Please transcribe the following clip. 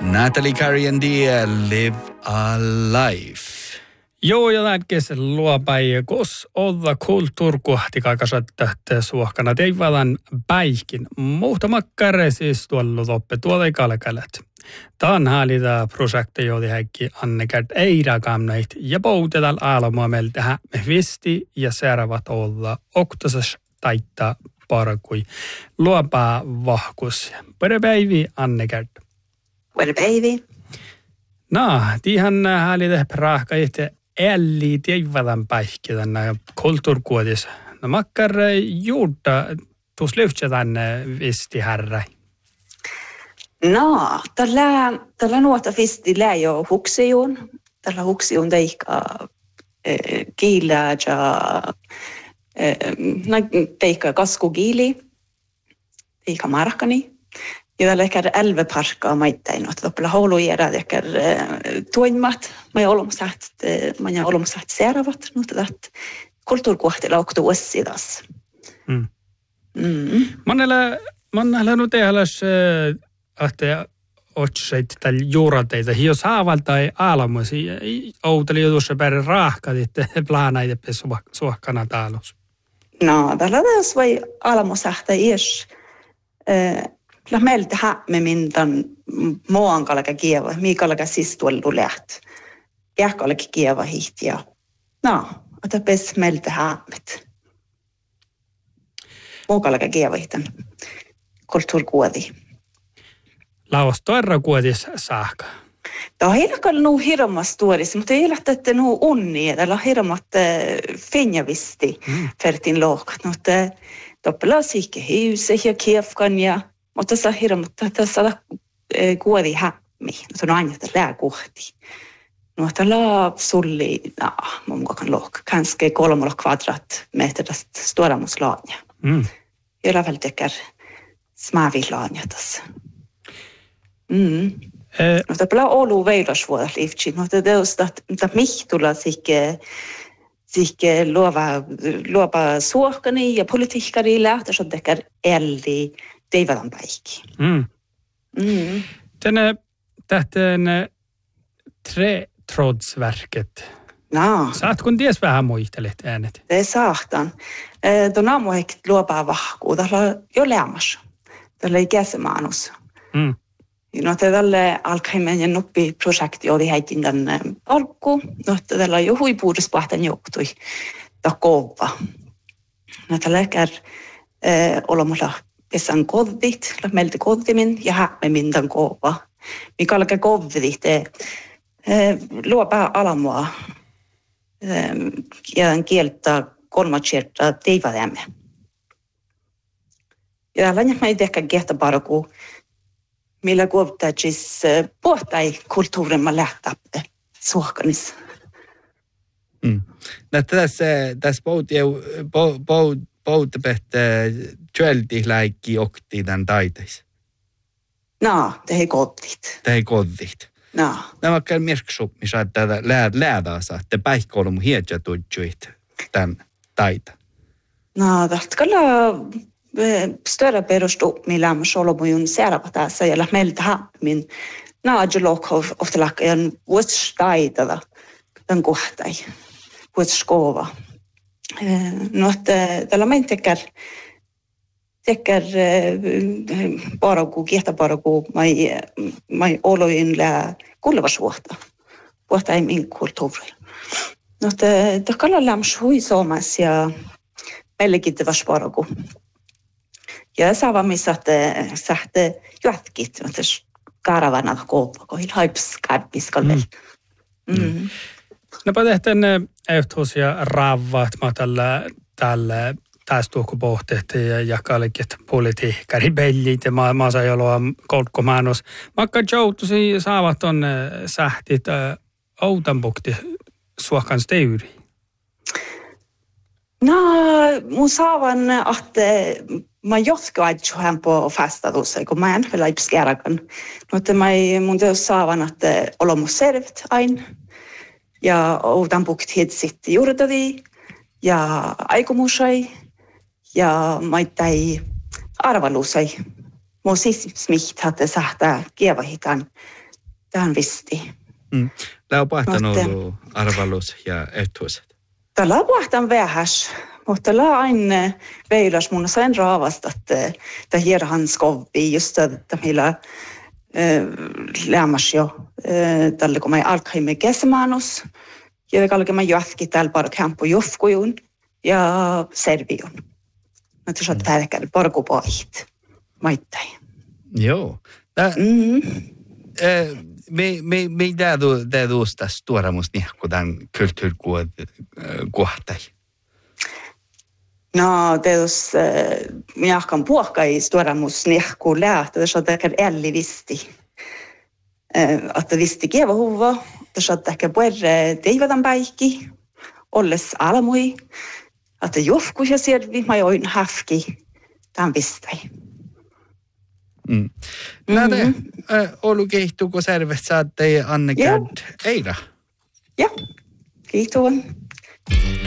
Natalie Carey and the Live a Life. Joo, ja lätkes luopäi, kos olla kulttuurkuhti kaikasatta suohkana teivalan päihkin. Muuta makkare siis tuolla loppe tuolla kalkalet. Tämän häälitä projekti, joita häkki annekert eirakamneit ja poutetal aalmoa meiltä visti ja seuraavat olla oktasas taittaa parkui luopaa vahkus. Pere päivi annekert. Pere päivi. No, tiihän häälitä praakait älli teivalan päihki tänne kulttuurkuodissa. No makkare juurta tuossa lyhtsä tänne visti herra. No, tällä nuota fisti läjö huksiun. Tällä huksiun teikka kiilää ja teikka kaskukiili, teikka markkani. Ja tällä ehkä älveparkkaa maittain. Tällä houlujerä ehkä tuinmat. Mä oon olomsaht seuraavat. Mutta kulttuurkohtella oktu ussidas. Mannella nu tehäläs että otsait tällä juurateita. Jos haavalta ei aalamuisi, outeli jutussa pärin raahkat, että plaanaita suohkana taalus. No, tällä tässä voi aalamusahta ies. Meiltä hämme mintan muun kalka kieva, mikalka siis tuollu läht. Jähkalka kieva hihtiä. No, että pes meiltä hämmet. Muun kalka kieva hihtan kulttuurkuodi. Laos toirra kuodis saakka. Tämä on hilkalla nuu hirmas tuodis, mutta ei lähteä, että nuu unnia. Täällä on hirmat fenjavisti fertin lohkat. Mutta toppelaa sikke hyse ja kiefkan ja mutta tässä on hirmat, tässä on kuodi hämmi. Mutta on aina, että lää kohti. No, täällä on sulli, mun mukaan lohka. Kanske 3 kvadratmetrasta stuoramuslaania. Jolla väl tekär smävilaania tässä. Mutta pelaa olu veidasvuoda liivtsi. Mutta teosta, että mihtulla sikke luova suohkani ja politiikkari lähtössä on tekär elli teivalan päikki. Tänne tähten trätrodsverket. No. Saat kun ties vähän muistelet äänet. Det saahtan. Tuon aamuhekki luopaa vahkuu. Täällä on jo lämmäs. Täällä ei käsimaanus. No, tälle alkaimen noppi projekti oli heitin tänne alkuun. No, tällä on jo huipuudespahtan johtui takova. No, tällä ehkä olemassa kesän kodit, meiltä kodimin ja hämmin tämän kova. Mikä alkaa kodit, luopaa alamua ja kieltä 3 kertaa teivadämme. Ja tällä ei ehkä kehtaparku. Millä kuottaisi pohtai kulttuurimma lähtäppe suohkanissa. Tässä poutepehtä tjölti läikki okti tämän taitais. No, tehi kodit. No. Nämä on merksu, missä tätä läädässä, että päihkoulumu hiedja tujuit tämän taita. No, tällä större perustu, millä on solomujun seuraavassa ja meiltä hämmin. Naadjulokov oftalakkajan vuostaitava tämän kohtai, vuostaskova. No, tällä meidän tekär paragu, kiehtäparagu, mai oloin lää kulvasuhta. Vuotta ei min kulttuurilla. No, tällä lämms hui suomas ja meillekin te vasparagu. Ja saavamissa sähte jatkit, mutta karavana kooppa, kun haips kärpiskalle. No, tehten ehtoos ja raavat tällä tuokopohteet ja jakallikit politiikkari bellit ja maasa joloa kolkkomaanos. Makka joutuisi saavat on sähtit outanpukti suokan steyri. No, mun saavan, että mä joskaan hän på festadus, kun mä en vielä ipskääräkän. Mutta mun teos saavan, että olemus servt aina. Ja outanpukt hitsit juurtadi ja aikomusai. Ja maittai arvalusai. Mun siis smiht hatte sähtää kievahitan Tähän visti. Tämä on ollut arvallus ja ehtoiset. Tällä on vähäs, mutta tällä on aina veilas mun sain raavasta, että hierhan skovii just että meillä lämmäs jo tällä kun mä alkaimme kesämanus ja kalkema jatki täällä parkampu jufkujun ja serviun. Mutta se on tärkeää parkupoit. Maittain. Joo. Me täytyy tuoda musta kun tämän kulttuurikuohtai. No, täytyy miakkaan puhkai tuoda musta kun lähtee, että se on tärkeää ällivisti. Että visti kieva huva, että se on tärkeää puhuta teivätän päikki, olles alamui, että jofkus ja servi, mä join hafki, tämän vistai. Näde, Oulu keihtuuko servet saatte Anne Gerd Eira? Joo, kiitos.